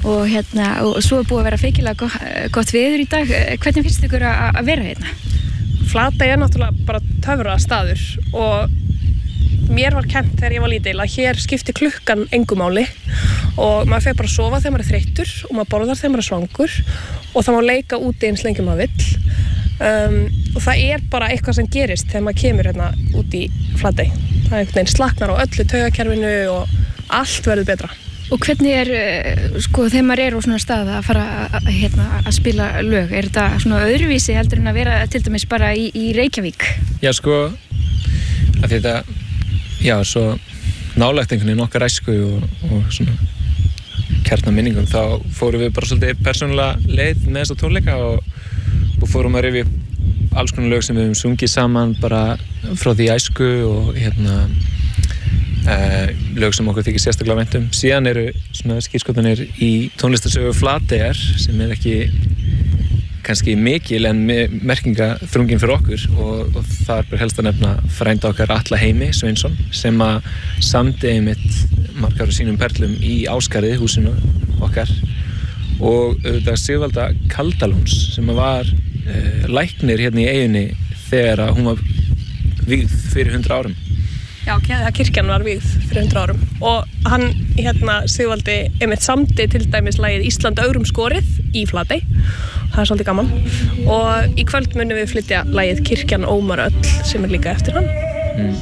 og svo búið að vera feikilega gott veður í dag. Hvernig finnst ykkur að vera hérna? Flatey náttúrulega bara töfra staður og mér var kennt þegar ég var lítil að hér skipti klukkan engu máli og maður fer bara að sofa þegar maður þreyttur og maður borðar þegar maður svangur og það má leika úti eins lengi maður vill og það bara eitthvað sem gerist þegar maður kemur hérna út í Flatey. Það einhvern veginn slaknar á öllu taugakerfinu og allt verður betra. Og hvernig þegar maður á svona stað að fara að spila lög, þetta svona öðruvísi heldur en að vera til dæmis bara í Reykjavík? Já, að þetta svo nálægt einhvern veginn okkar æsku og svona kjarna minningum, þá fórum við bara svolítið persónulega leið með þessa tónleika og fórum að rifja alls konar lög sem við höfum sungið saman bara frá því æsku og lög sem okkur þykir sérstaklega vænt síðan eru svona skírskotanir í tónlistarsögu Flateyjar sem ekki kannski mikil en merkingaþrungin fyrir okkur og þar ber helst að nefna frænda okkar Atla Heimi Sveinsson sem að samdi einmitt margar af sínum perlum í Ásgarði, húsinu okkar og auðvitað Sigvalda Kaldalóns sem var læknir hérna í eyjunni þegar hún var vígð fyrir 100 árum. Já, kirkjan var vígð fyrir 100 árum og hann, Sigvaldi, einmitt samdi til dæmis lagið Ísland ögrum skorið í Flatey. Það svolítið gaman og í kvöld munum við flytja lagið Kirkjan ómar öll sem líka eftir hann.